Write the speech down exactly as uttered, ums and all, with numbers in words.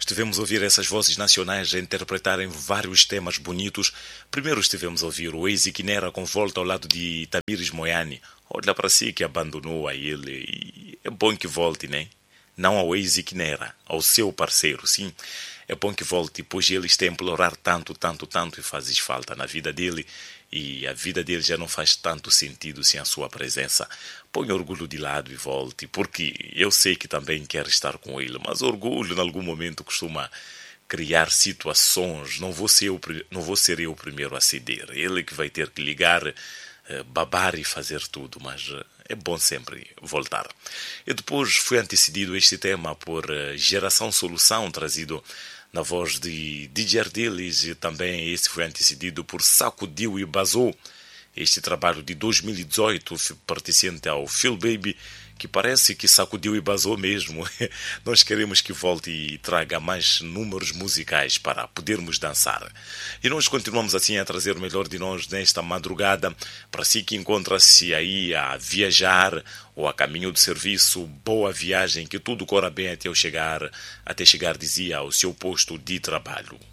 Estivemos a ouvir essas vozes nacionais a interpretarem vários temas bonitos. Primeiro estivemos a ouvir o Waze Quinera com Volta ao lado de Tamires Moiane. Olha para si que abandonou a ele e é bom que volte, né? Não ao Waze Quinera, ao seu parceiro, sim. É bom que volte, pois ele está a implorar tanto, tanto, tanto e fazes falta na vida dele. E a vida dele já não faz tanto sentido sem a sua presença. Põe o orgulho de lado e volte, porque eu sei que também quer estar com ele, mas o orgulho, em algum momento, costuma criar situações. Não vou ser, o, não vou ser eu o primeiro a ceder. Ele que vai ter que ligar, eh, babar e fazer tudo, mas eh, é bom sempre voltar. E depois foi antecedido este tema por eh, Geração Solução, trazido na voz de D J Ardiles, e também esse foi antecedido por Sacudiu e Basou. Este trabalho de dois mil e dezoito, pertencente ao Phil Baby, que parece que sacudiu e basou mesmo. Nós queremos que volte e traga mais números musicais para podermos dançar. E nós continuamos assim a trazer o melhor de nós nesta madrugada, para si que encontra-se aí a viajar ou a caminho do serviço. Boa viagem, que tudo corra bem até eu chegar, até chegar, dizia, ao seu posto de trabalho.